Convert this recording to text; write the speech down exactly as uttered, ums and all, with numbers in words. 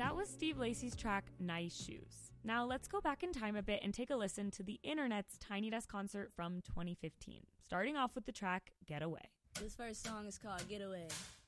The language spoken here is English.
That was Steve Lacy's track, Nice Shoes. Now let's go back in time a bit and take a listen to the internet's Tiny Desk concert from twenty fifteen, starting off with the track, Get Away. This first song is called Get Away.